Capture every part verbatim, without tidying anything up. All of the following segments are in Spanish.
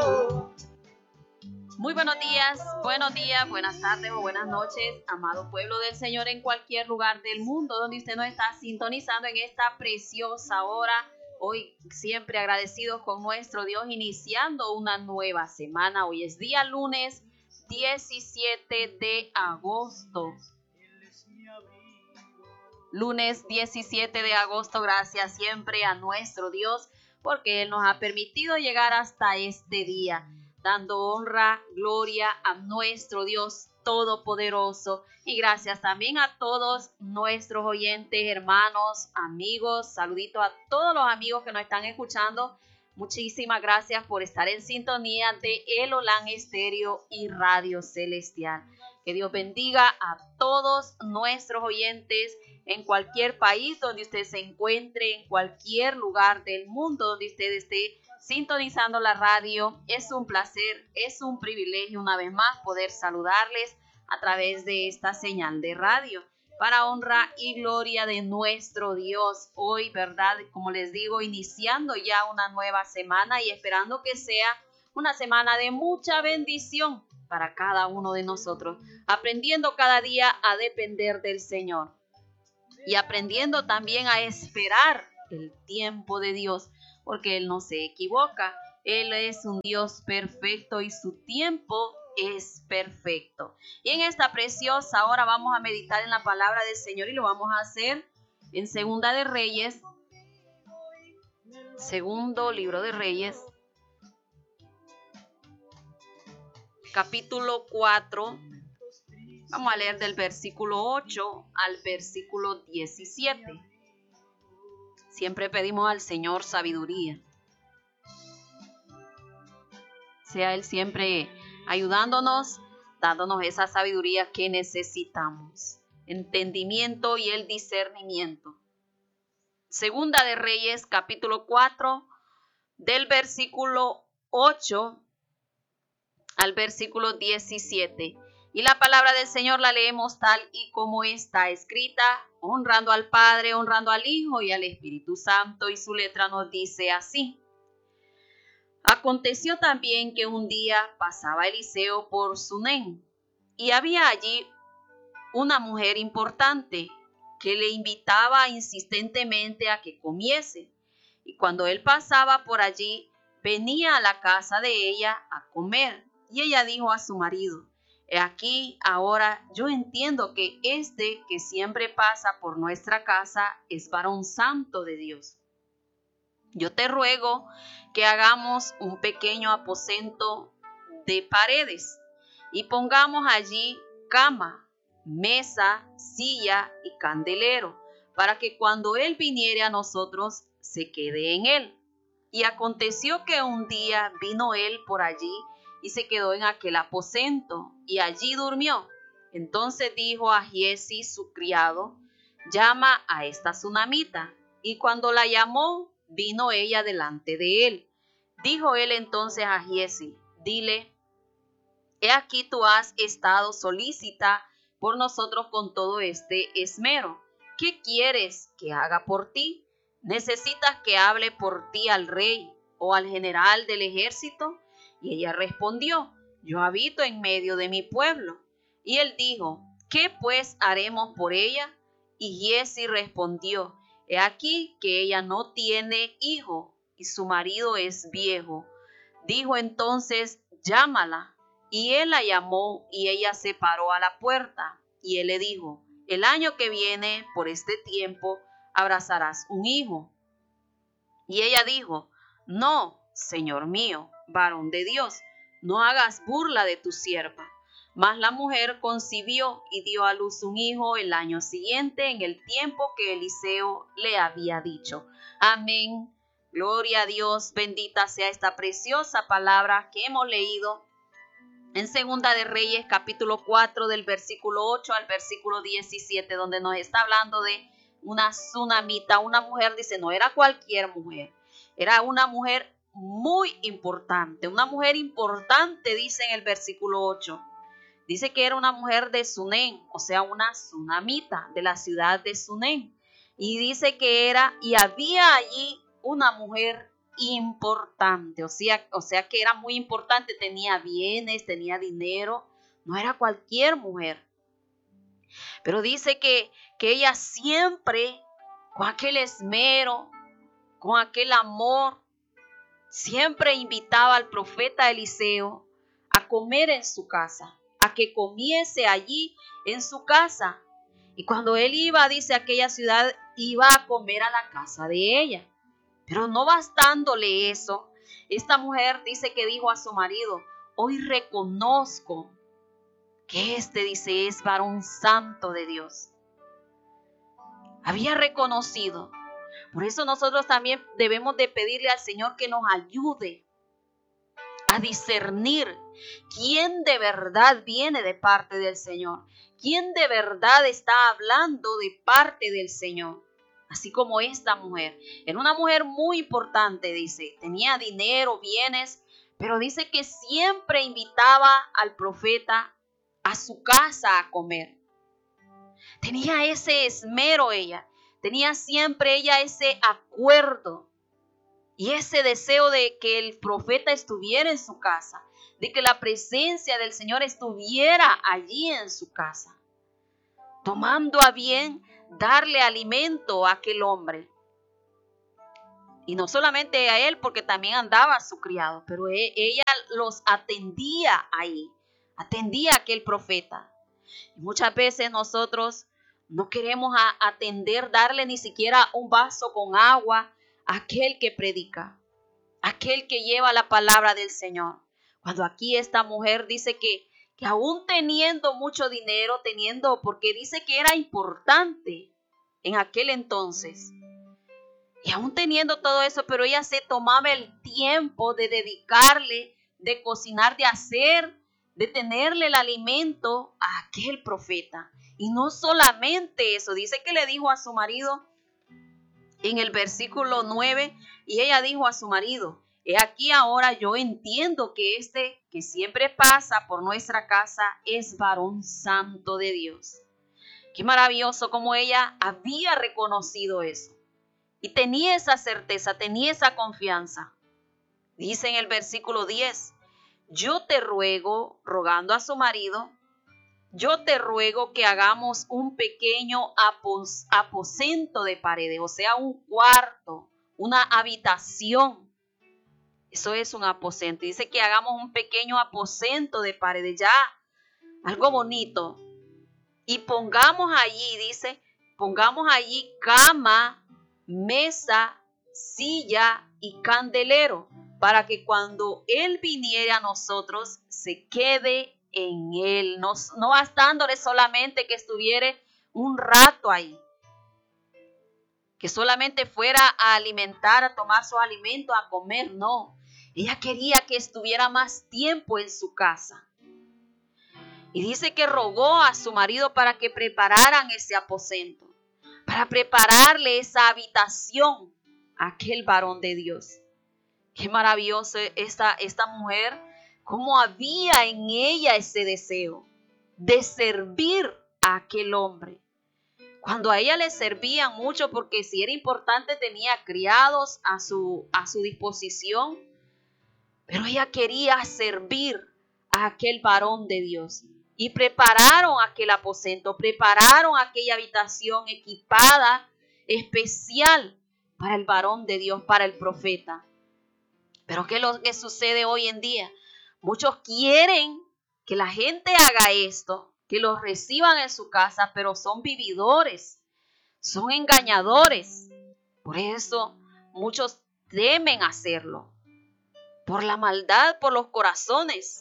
Muy buenos días, buenos días, buenas tardes o buenas noches, amado pueblo del Señor en cualquier lugar del mundo donde usted nos está sintonizando en esta preciosa hora. Hoy siempre agradecidos con nuestro Dios, iniciando una nueva semana. Hoy es día lunes diecisiete de agosto. Lunes diecisiete de agosto, gracias siempre a nuestro Dios porque Él nos ha permitido llegar hasta este día, dando honra, gloria a nuestro Dios Todopoderoso. Y gracias también a todos nuestros oyentes, hermanos, amigos. Saluditos a todos los amigos que nos están escuchando. Muchísimas gracias por estar en sintonía de El Olán Estéreo y Radio Celestial. Que Dios bendiga a todos nuestros oyentes en cualquier país donde usted se encuentre, en cualquier lugar del mundo donde usted esté sintonizando la radio. Es un placer, es un privilegio una vez más poder saludarles a través de esta señal de radio para honra y gloria de nuestro Dios. Hoy, ¿verdad? Como les digo, iniciando ya una nueva semana y esperando que sea una semana de mucha bendición para cada uno de nosotros, aprendiendo cada día a depender del Señor y aprendiendo también a esperar el tiempo de Dios, porque Él no se equivoca. Él es un Dios perfecto y su tiempo es perfecto. Y en esta preciosa hora vamos a meditar en la palabra del Señor y lo vamos a hacer en Segunda de Reyes, segundo libro de Reyes, capítulo cuatro. Vamos a leer del versículo ocho al versículo diecisiete. Siempre pedimos al Señor sabiduría. Sea Él siempre ayudándonos, dándonos esa sabiduría que necesitamos. Entendimiento y el discernimiento. Segunda de Reyes, capítulo cuatro, del versículo ocho al versículo diecisiete. Y la palabra del Señor la leemos tal y como está escrita, honrando al Padre, honrando al Hijo y al Espíritu Santo. Y su letra nos dice así. Aconteció también que un día pasaba Eliseo por Sunén, y había allí una mujer importante que le invitaba insistentemente a que comiese. Y cuando él pasaba por allí, venía a la casa de ella a comer. Y ella dijo a su marido: He aquí, ahora yo entiendo que este que siempre pasa por nuestra casa es varón santo de Dios. Yo te ruego que hagamos un pequeño aposento de paredes y pongamos allí cama, mesa, silla y candelero, para que cuando él viniere a nosotros se quede en él. Y aconteció que un día vino él por allí y se quedó en aquel aposento, y allí durmió. Entonces dijo a Giezi su criado: Llama a esta sunamita. Y cuando la llamó, vino ella delante de él. Dijo él entonces a Giezi: Dile, he aquí tú has estado solícita por nosotros con todo este esmero. ¿Qué quieres que haga por ti? ¿Necesitas que hable por ti al rey o al general del ejército? Y ella respondió: Yo habito en medio de mi pueblo. Y él dijo: ¿Qué pues haremos por ella? Y Giezi respondió: He aquí que ella no tiene hijo y su marido es viejo. Dijo entonces: Llámala. Y él la llamó y ella se paró a la puerta. Y él le dijo: El año que viene, por este tiempo, abrazarás un hijo. Y ella dijo: No, Señor mío, varón de Dios, no hagas burla de tu sierva. Mas la mujer concibió y dio a luz un hijo el año siguiente, en el tiempo que Eliseo le había dicho. Amén. Gloria a Dios. Bendita sea esta preciosa palabra que hemos leído en Segunda de Reyes, capítulo cuatro, del versículo ocho al versículo diecisiete, donde nos está hablando de una sunamita, una mujer. Dice, no era cualquier mujer, era una mujer muy importante, una mujer importante, dice en el versículo ocho. Dice que era una mujer de Sunén, o sea, una sunamita de la ciudad de Sunén. Y dice que era, y había allí una mujer importante, o sea, o sea que era muy importante, tenía bienes, tenía dinero, no era cualquier mujer. Pero dice que, que ella siempre, con aquel esmero, con aquel amor, siempre invitaba al profeta Eliseo a comer en su casa, a que comiese allí en su casa. Y cuando él iba, dice, a aquella ciudad, iba a comer a la casa de ella. Pero no bastándole eso, esta mujer dice que dijo a su marido: hoy reconozco que este, dice, es varón santo de Dios. Había reconocido. Por eso nosotros también debemos de pedirle al Señor que nos ayude a discernir quién de verdad viene de parte del Señor, quién de verdad está hablando de parte del Señor. Así como esta mujer. Era una mujer muy importante, dice. Tenía dinero, bienes, pero dice que siempre invitaba al profeta a su casa a comer. Tenía ese esmero ella. Tenía siempre ella ese acuerdo y ese deseo de que el profeta estuviera en su casa, de que la presencia del Señor estuviera allí en su casa, tomando a bien darle alimento a aquel hombre. Y no solamente a él, porque también andaba su criado, pero ella los atendía ahí, atendía a aquel profeta. Y muchas veces nosotros no queremos atender, darle ni siquiera un vaso con agua a aquel que predica, aquel que lleva la palabra del Señor. Cuando aquí esta mujer dice que, que aún teniendo mucho dinero, teniendo, porque dice que era importante en aquel entonces, y aún teniendo todo eso, pero ella se tomaba el tiempo de dedicarle, de cocinar, de hacer, de tenerle el alimento a aquel profeta. Y no solamente eso, dice que le dijo a su marido en el versículo nueve, y ella dijo a su marido: he aquí ahora yo entiendo que este que siempre pasa por nuestra casa es varón santo de Dios. Qué maravilloso como ella había reconocido eso. Y tenía esa certeza, tenía esa confianza. Dice en el versículo diez, yo te ruego, rogando a su marido, yo te ruego que hagamos un pequeño apos, aposento de paredes, o sea, un cuarto, una habitación. Eso es un aposento. Dice que hagamos un pequeño aposento de paredes, ya, algo bonito. Y pongamos allí, dice, pongamos allí cama, mesa, silla y candelero, para que cuando Él viniere a nosotros, se quede en Él, no, no bastándole solamente que estuviera un rato ahí, que solamente fuera a alimentar, a tomar su alimento, a comer, no. Ella quería que estuviera más tiempo en su casa. Y dice que rogó a su marido para que prepararan ese aposento, para prepararle esa habitación a aquel varón de Dios. Qué maravilloso esta, esta mujer, cómo había en ella ese deseo de servir a aquel hombre. Cuando a ella le servían mucho, porque si era importante tenía criados a su, a su disposición, pero ella quería servir a aquel varón de Dios. Y prepararon aquel aposento, prepararon aquella habitación equipada, especial para el varón de Dios, para el profeta. Pero ¿qué es lo que sucede hoy en día? Muchos quieren que la gente haga esto, que los reciban en su casa, pero son vividores, son engañadores. Por eso muchos temen hacerlo, por la maldad, por los corazones.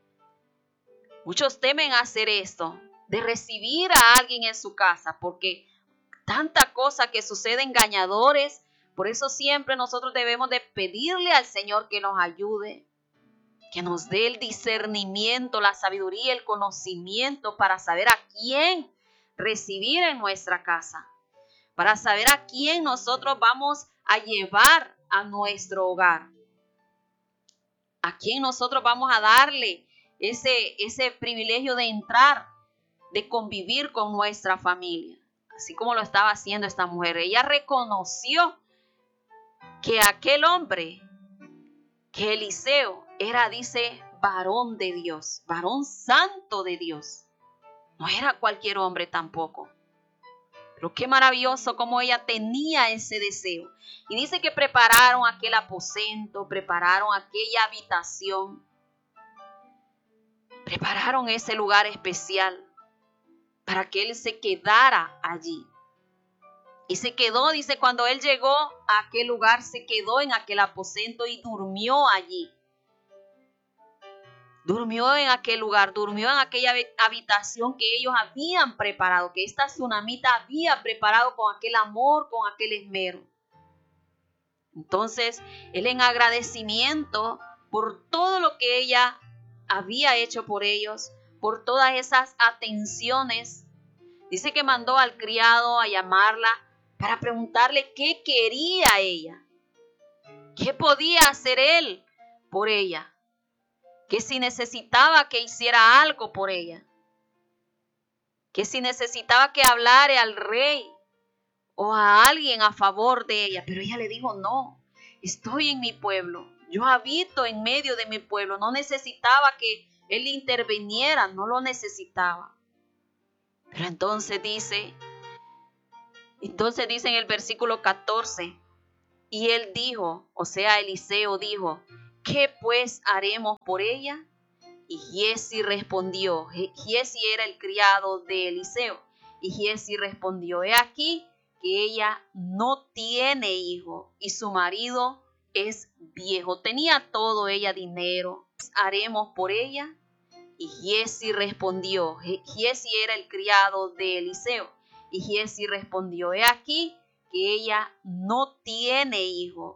Muchos temen hacer esto, de recibir a alguien en su casa, porque tanta cosa que sucede, engañadores. Por eso siempre nosotros debemos de pedirle al Señor que nos ayude, que nos dé el discernimiento, la sabiduría, el conocimiento para saber a quién recibir en nuestra casa, para saber a quién nosotros vamos a llevar a nuestro hogar, a quién nosotros vamos a darle ese, ese privilegio de entrar, de convivir con nuestra familia, así como lo estaba haciendo esta mujer. Ella reconoció que aquel hombre que Eliseo era, dice, varón de Dios, varón santo de Dios. No era cualquier hombre tampoco. Pero qué maravilloso cómo ella tenía ese deseo. Y dice que prepararon aquel aposento, prepararon aquella habitación, prepararon ese lugar especial para que él se quedara allí. Y se quedó, dice, cuando él llegó a aquel lugar, se quedó en aquel aposento y durmió allí. Durmió en aquel lugar, durmió en aquella habitación que ellos habían preparado, que esta tsunamita había preparado con aquel amor, con aquel esmero. Entonces, él en agradecimiento por todo lo que ella había hecho por ellos, por todas esas atenciones, dice que mandó al criado a llamarla para preguntarle qué quería ella, qué podía hacer él por ella, que si necesitaba que hiciera algo por ella, que si necesitaba que hablara al rey o a alguien a favor de ella. Pero ella le dijo, no, estoy en mi pueblo, yo habito en medio de mi pueblo, no necesitaba que él interviniera, no lo necesitaba. Pero entonces dice, entonces dice en el versículo catorce, y él dijo, o sea, Eliseo dijo, ¿qué pues haremos por ella? Y Giezi respondió, Giezi era el criado de Eliseo, y Giezi respondió, he aquí que ella no tiene hijo y su marido es viejo. Tenía todo ella dinero, ¿haremos por ella? Y Giezi respondió, Giezi era el criado de Eliseo, y Giezi respondió, he aquí que ella no tiene hijo